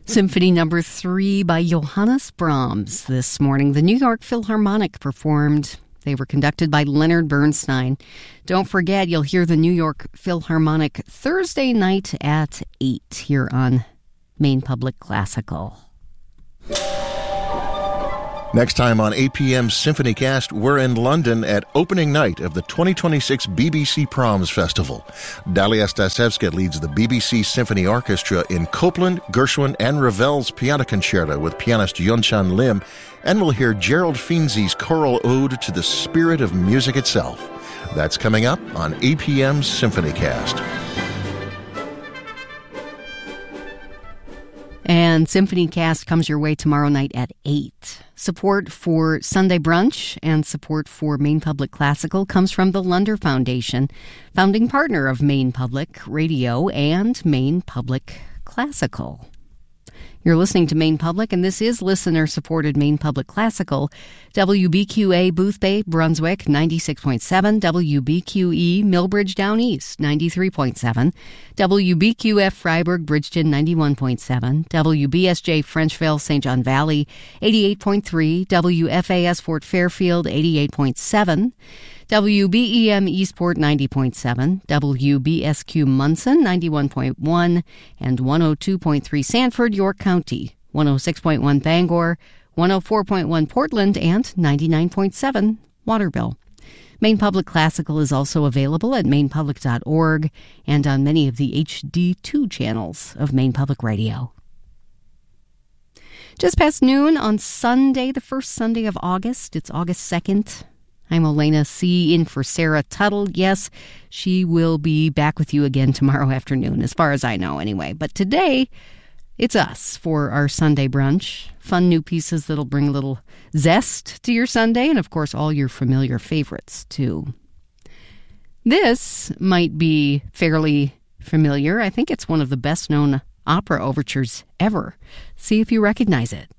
Symphony Number 3 by Johannes Brahms this morning. The New York Philharmonic performed. They were conducted by Leonard Bernstein. Don't forget, you'll hear the New York Philharmonic Thursday night at 8 here on Maine Public Classical. Next time on APM Symphonycast, we're in London at opening night of the 2026 BBC Proms Festival. Dalia Stasevska leads the BBC Symphony Orchestra in Copland, Gershwin, and Ravel's Piano Concerto with pianist Yunchan Lim, and we'll hear Gerald Finzi's choral ode to the spirit of music itself. That's coming up on APM Symphonycast. And Symphonycast comes your way tomorrow night at 8. Support for Sunday Brunch and support for Maine Public Classical comes from the Lunder Foundation, founding partner of Maine Public Radio and Maine Public Classical. You're listening to Maine Public, and this is listener-supported Maine Public Classical. WBQA Boothbay, Brunswick, 96.7. WBQE Millbridge Down East, 93.7. WBQF Freiburg, Bridgeton, 91.7. WBSJ Frenchville, St. John Valley, 88.3. WFAS Fort Fairfield, 88.7. WBEM Eastport 90.7, WBSQ Munson 91.1, and 102.3 Sanford, York County, 106.1 Bangor, 104.1 Portland, and 99.7 Waterville. Maine Public Classical is also available at mainepublic.org and on many of the HD2 channels of Maine Public Radio. Just past noon on Sunday, the first Sunday of August, it's August 2nd. I'm Elena C. in for Sarah Tuttle. Yes, she will be back with you again tomorrow afternoon, as far as I know anyway. But today, it's us for our Sunday brunch. Fun new pieces that'll bring a little zest to your Sunday, and of course, all your familiar favorites, too. This might be fairly familiar. I think it's one of the best-known opera overtures ever. See if you recognize it.